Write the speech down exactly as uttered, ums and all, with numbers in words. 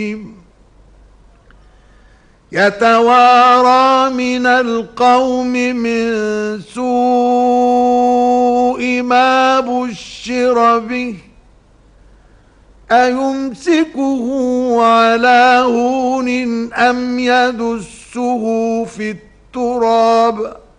يتوارى من القوم من سوء ما بشر به أيمسكه على هون أم يدسه في التراب